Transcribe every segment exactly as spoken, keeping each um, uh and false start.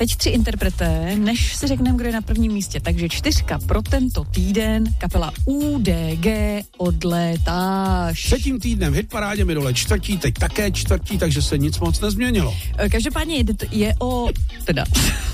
teď tři interpreté, než si řekneme, kdo je na prvním místě. Takže čtyřka pro tento týden, kapela U D G Odlétáš. Třetím týdnem v hitparádě minule čtvrtí, teď také čtvrtí, takže se nic moc nezměnilo. Každopádně je, je o... Teda...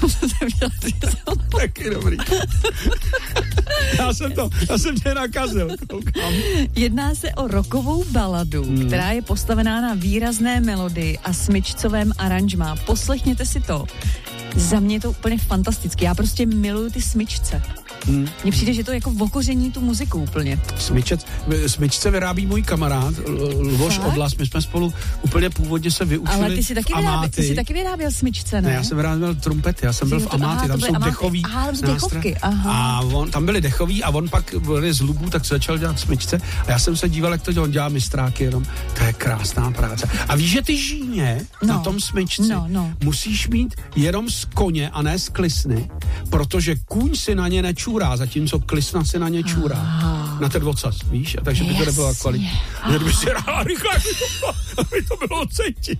Taky dobrý. Já jsem to, já jsem tě nakazil. Koukám. Jedná se o rockovou baladu, hmm. která je postavená na výrazné melodii a smyčcovém aranžmá. Poslechněte si to. Za mě je to úplně fantastické. Já prostě miluju ty smyčce. Hmm. Mně přijde, že to jako vokoření tu muziku úplně. Smyčec, smyčce vyrábí můj kamarád Lvoš Odlas, my jsme spolu úplně původně se vyučili. Ale ty si taky, vyráběl, ty si taky vyráběl smyčce, ne? Ne, já jsem vyráběl trumpety, já jsem byl v Amáty, tam jsou amáty. dechový aha, dechovky, aha. A on, tam byly dechový a on pak byl z Lubů, tak začal dělat smyčce a já jsem se díval, jak to dělal, on dělá mistráky jenom. To je krásná práce. A víš, že ty žíně no. na tom smyčci no, no. musíš mít jenom z koně a ne z klisny, protože kůň si na ně nečůrá, zatímco klisna si na ně čůrá. Aha. Na ten ocas, víš? A takže by to nebylo kvalitní. Že by si rála rychle, aby to, aby to bylo cítit.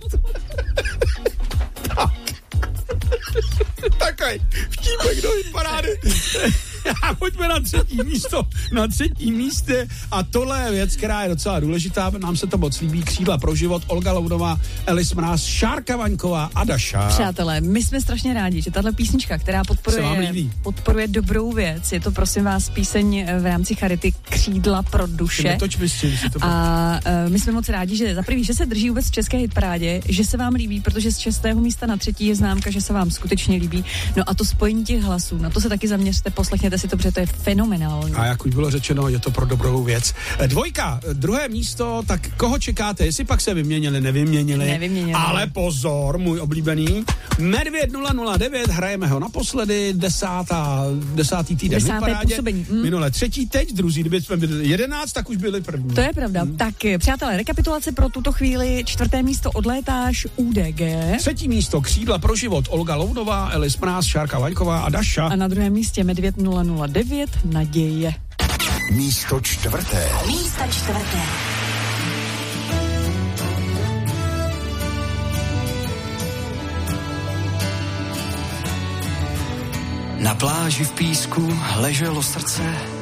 Tak. Takaj, vtípek do hitparády. A pojďme na třetí místo. Na třetí místě a tohle je věc, která je docela důležitá. Nám se to moc líbí. Křídla pro život, Olga Loudová, Elis Mráz, Šárka Vaňková a Daša. Přátelé, my jsme strašně rádi, že tahle písnička, která podporuje, podporuje dobrou věc, je to prosím vás píseň v rámci charity Křídla pro duše. Netoč mi s tím, to a uh, my jsme moc rádi, že za prvý, že se drží vůbec v české hitparádě, že se vám líbí, protože z šestého místa na třetí je známka, že se vám skutečně líbí. No a to spojení těch hlasů, na to se taky zaměřte, poslechněte si to, protože to je fenomenální. A jak už bylo řečeno, je to pro dobrou věc. Dvojka, druhé místo, tak koho čekáte? Jestli pak se vyměnili, nevyměnili. Nevyměnili. Ale pozor, můj oblíbený. Medvěd nula nula devět, hrajeme ho naposledy, desátá, desátý týden v hitparádě. Mm. Minule třetí, teď druzí, kdyby jsme byli jedenáct, tak už byli první. To je pravda. Mm. Tak přátelé, rekapitulace pro tuto chvíli. Čtvrté místo Odlétáš, U D G. Třetí místo Křídla pro život, Olga Loudová, Elis Mráz, Šárka Vaňková a Daša. A na druhém místě Medvěd nula nula devět, Naděje. Místo čtvrté. Místo čtvrté. Na pláži v písku leželo srdce,